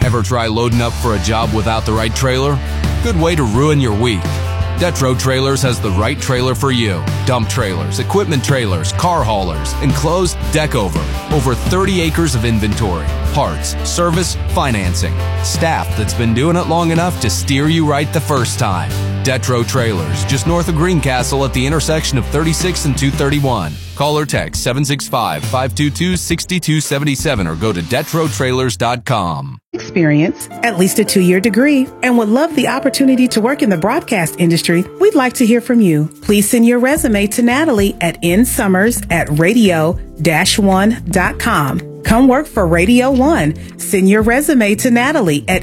Ever try loading up for a job without the right trailer? Good way to ruin your week. Detro Trailers has the right trailer for you. Dump trailers, equipment trailers, car haulers, enclosed deck over 30 acres of inventory, parts, service, financing, staff that's been doing it long enough to steer you right the first time. Detro Trailers, just north of Greencastle at the intersection of 36 and 231. Call or text 765-522-6277 or go to DetroTrailers.com. Experience, at least a 2-year degree, and would love the opportunity to work in the broadcast industry, we'd like to hear from you. Please send your resume to Natalie at nsummers@radio-1.com. Come work for Radio 1. Send your resume to Natalie at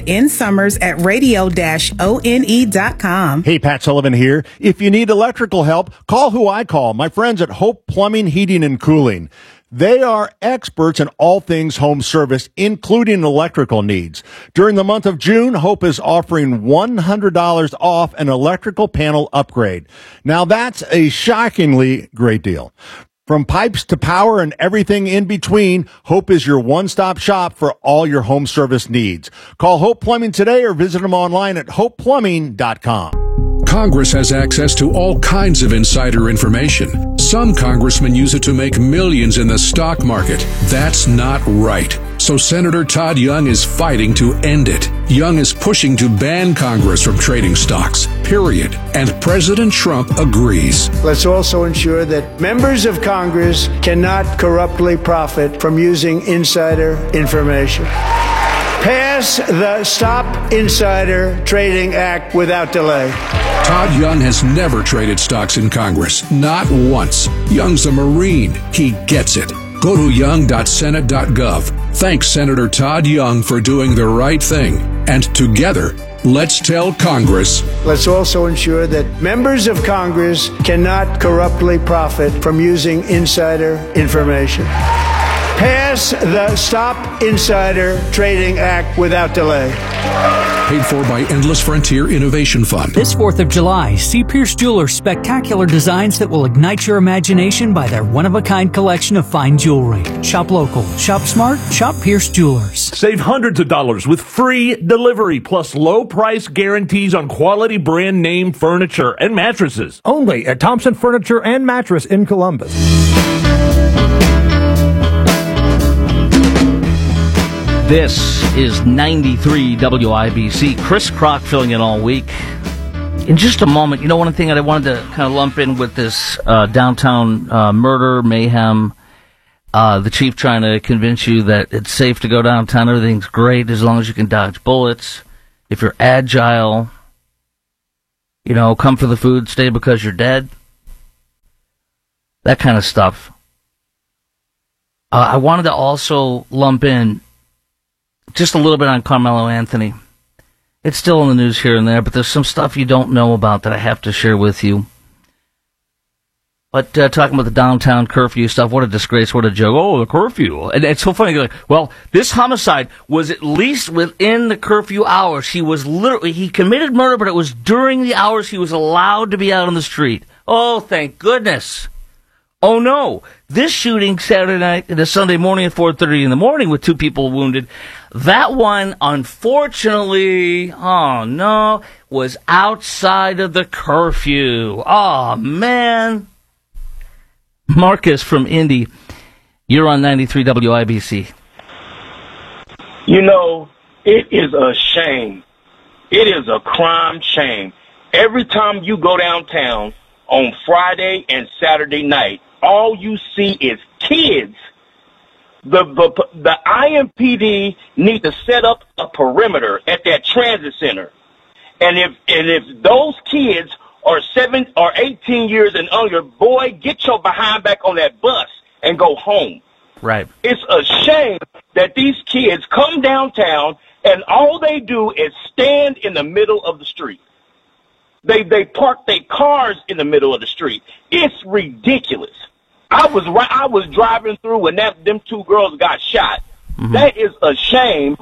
nsummers@radio-one.com. Hey, Pat Sullivan here. If you need electrical help, call who I call, my friends at Hope Plumbing, Heating, and Cooling. They are experts in all things home service, including electrical needs. During the month of June, Hope is offering $100 off an electrical panel upgrade. Now, that's a shockingly great deal. From pipes to power and everything in between, Hope is your one-stop shop for all your home service needs. Call Hope Plumbing today or visit them online at hopeplumbing.com. Congress has access to all kinds of insider information. Some congressmen use it to make millions in the stock market. That's not right. So Senator Todd Young is fighting to end it. Young is pushing to ban Congress from trading stocks, period. And President Trump agrees. Let's also ensure that members of Congress cannot corruptly profit from using insider information. Pass the Stop Insider Trading Act without delay. Todd Young has never traded stocks in Congress, not once. Young's a Marine. He gets it. Go to young.senate.gov. Thanks Senator Todd Young for doing the right thing. And together, let's tell Congress. Let's also ensure that members of Congress cannot corruptly profit from using insider information. Pass the Stop Insider Trading Act without delay. Paid for by Endless Frontier Innovation Fund. This 4th of July, see Pierce Jewelers' spectacular designs that will ignite your imagination by their one-of-a-kind collection of fine jewelry. Shop local, shop smart, shop Pierce Jewelers. Save hundreds of dollars with free delivery plus low price guarantees on quality brand name furniture and mattresses. Only at Thompson Furniture and Mattress in Columbus. This is 93 WIBC. Chris Crock filling in all week. In just a moment, you know, one thing that I wanted to kind of lump in with this downtown murder, mayhem, the chief trying to convince you that it's safe to go downtown, everything's great as long as you can dodge bullets. If you're agile, you know, come for the food, stay because you're dead. That kind of stuff. I wanted to also lump in just a little bit on Carmelo Anthony. It's still in the news here and there, but there's some stuff you don't know about that I have to share with you. But talking about the downtown curfew stuff, what a disgrace, what a joke. Oh, the curfew. And it's so funny. Like, well, this homicide was at least within the curfew hours. He committed murder, but it was during the hours he was allowed to be out on the street. Oh, thank goodness. Oh, no. This shooting Saturday night and a Sunday morning at 4:30 in the morning with 2 people wounded, that one, unfortunately, oh, no, was outside of the curfew. Oh, man. Marcus from Indy, you're on 93 WIBC. You know, it is a shame. It is a crime shame. Every time you go downtown on Friday and Saturday night, all you see is kids. The IMPD need to set up a perimeter at that transit center. And if those kids are 7 or 18 years and under, boy, get your behind back on that bus and go home. Right. It's a shame that these kids come downtown and all they do is stand in the middle of the street. They park their cars in the middle of the street. It's ridiculous. I was driving through when them 2 girls got shot. Mm-hmm. That is a shame.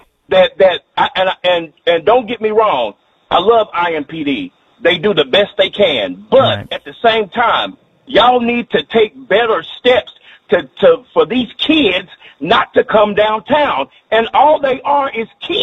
And don't get me wrong, I love IMPD. They do the best they can, but at the same time, y'all need to take better steps for these kids not to come downtown. And all they are is kids.